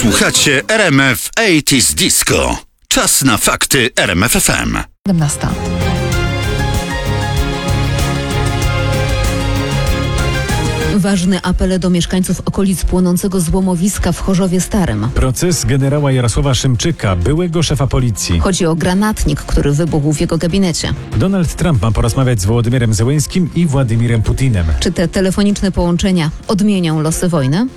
Słuchacie RMF 80s Disco. Czas na fakty RMF FM. 17. Ważny apel do mieszkańców okolic płonącego złomowiska w Chorzowie Starym. Proces generała Jarosława Szymczyka, byłego szefa policji. Chodzi o granatnik, który wybuchł w jego gabinecie. Donald Trump ma porozmawiać z Wołodymyrem Zełenskim i Władimirem Putinem. Czy te telefoniczne połączenia odmienią losy wojny?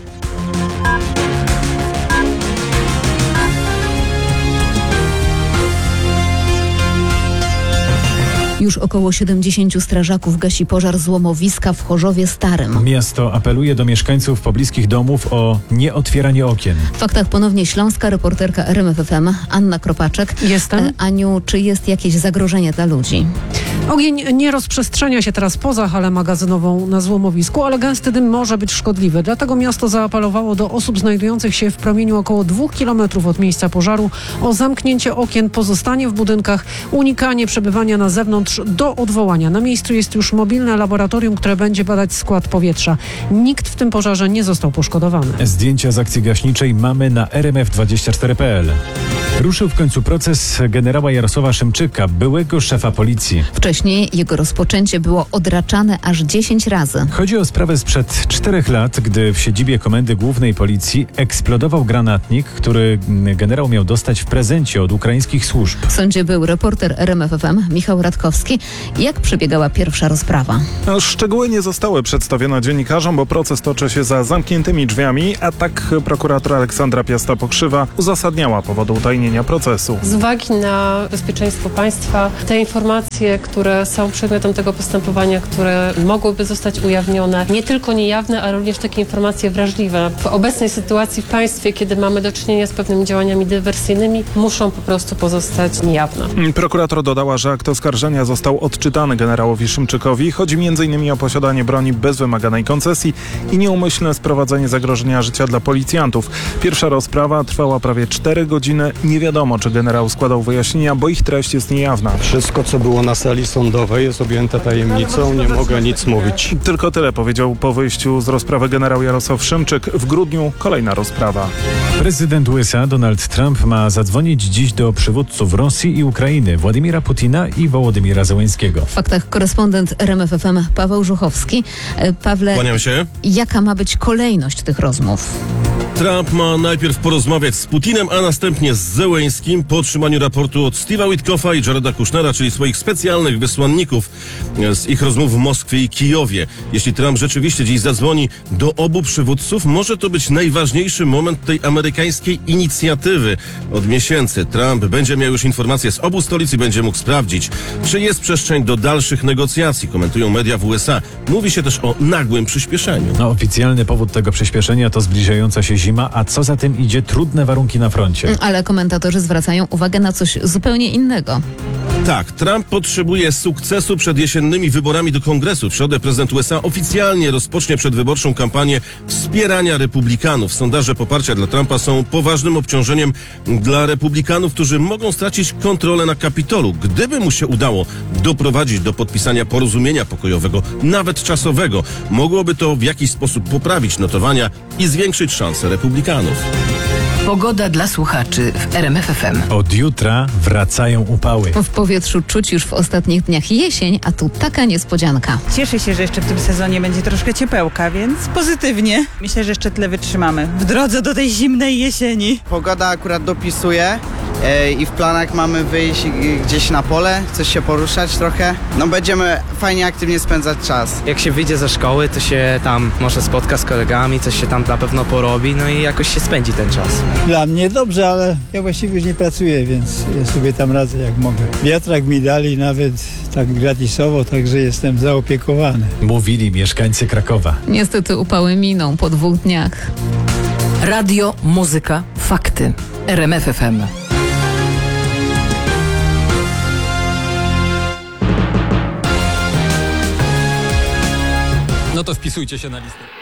Już około 70 strażaków gasi pożar złomowiska w Chorzowie Starym. Miasto apeluje do mieszkańców pobliskich domów o nieotwieranie okien. W faktach ponownie śląska reporterka RMF FM Anna Kropaczek. Jestem. Aniu, czy jest jakieś zagrożenie dla ludzi? Ogień nie rozprzestrzenia się teraz poza halę magazynową na złomowisku, ale gęsty dym może być szkodliwy. Dlatego miasto zaapelowało do osób znajdujących się w promieniu około 2 kilometrów od miejsca pożaru o zamknięcie okien, pozostanie w budynkach, unikanie przebywania na zewnątrz do odwołania. Na miejscu jest już mobilne laboratorium, które będzie badać skład powietrza. Nikt w tym pożarze nie został poszkodowany. Zdjęcia z akcji gaśniczej mamy na rmf24.pl. Ruszył w końcu proces generała Jarosława Szymczyka, byłego szefa policji. Wcześniej jego rozpoczęcie było odraczane aż 10 razy. Chodzi o sprawę sprzed 4 lat, gdy w siedzibie Komendy Głównej Policji eksplodował granatnik, który generał miał dostać w prezencie od ukraińskich służb. W sądzie był reporter RMF FM Michał Radkowski. Jak przebiegała pierwsza rozprawa? Szczegóły nie zostały przedstawione dziennikarzom, bo proces toczy się za zamkniętymi drzwiami, a tak prokurator Aleksandra Piasta-Pokrzywa uzasadniała powody utajnienia procesu. Z uwagi na bezpieczeństwo państwa, te informacje, które są przedmiotem tego postępowania, które mogłyby zostać ujawnione, nie tylko niejawne, ale również takie informacje wrażliwe. W obecnej sytuacji w państwie, kiedy mamy do czynienia z pewnymi działaniami dywersyjnymi, muszą po prostu pozostać niejawne. Prokurator dodała, że akt oskarżenia został odczytany generałowi Szymczykowi. Chodzi m.in. o posiadanie broni bez wymaganej koncesji i nieumyślne sprowadzenie zagrożenia życia dla policjantów. Pierwsza rozprawa trwała prawie 4 godziny. Nie wiadomo, czy generał składał wyjaśnienia, bo ich treść jest niejawna. Wszystko, co było na sali sądowej, jest objęte tajemnicą, nie mogę nic mówić. Tylko tyle powiedział po wyjściu z rozprawy generał Jarosław Szymczyk. W grudniu kolejna rozprawa. Prezydent USA Donald Trump ma zadzwonić dziś do przywódców Rosji i Ukrainy, Władimira Putina i Wołodymira Zełenskiego. W faktach korespondent RMF FM Paweł Żuchowski. Pawle, Kłaniam się. Jaka ma być kolejność tych rozmów? Trump ma najpierw porozmawiać z Putinem, a następnie z Zełenskim po otrzymaniu raportu od Steve'a Witkoffa i Jareda Kushnera, czyli swoich specjalnych wysłanników z ich rozmów w Moskwie i Kijowie. Jeśli Trump rzeczywiście dziś zadzwoni do obu przywódców, może to być najważniejszy moment tej amerykańskiej inicjatywy. Od miesięcy Trump będzie miał już informacje z obu stolic i będzie mógł sprawdzić, czy jest przestrzeń do dalszych negocjacji, komentują media w USA. Mówi się też o nagłym przyspieszeniu. Oficjalny powód tego przyspieszenia to zbliżająca się zima, a co za tym idzie, trudne warunki na froncie. Ale komentatorzy zwracają uwagę na coś zupełnie innego. Tak, Trump potrzebuje sukcesu przed jesiennymi wyborami do Kongresu. W środę prezydent USA oficjalnie rozpocznie przedwyborczą kampanię wspierania republikanów. Sondaże poparcia dla Trumpa są poważnym obciążeniem dla republikanów, którzy mogą stracić kontrolę na Kapitolu. Gdyby mu się udało doprowadzić do podpisania porozumienia pokojowego, nawet czasowego, mogłoby to w jakiś sposób poprawić notowania i zwiększyć szanse republikanów. Pogoda dla słuchaczy w RMF FM. Od jutra wracają upały. W powietrzu czuć już w ostatnich dniach jesień, a tu taka niespodzianka. Cieszę się, że jeszcze w tym sezonie będzie troszkę ciepełka, więc pozytywnie. Myślę, że jeszcze tyle wytrzymamy w drodze do tej zimnej jesieni. Pogoda akurat dopisuje i w planach mamy wyjść gdzieś na pole, coś się poruszać trochę. No będziemy fajnie, aktywnie spędzać czas. Jak się wyjdzie ze szkoły, to się tam może spotka z kolegami, coś się tam na pewno porobi, no i jakoś się spędzi ten czas. Dla mnie dobrze, ale ja właściwie już nie pracuję, więc ja sobie tam radzę jak mogę. Wiatrak mi dali nawet tak gratisowo, także jestem zaopiekowany. Mówili mieszkańcy Krakowa. Niestety upały miną po 2 dniach. Radio, muzyka, fakty. RMF FM. No to wpisujcie się na listę.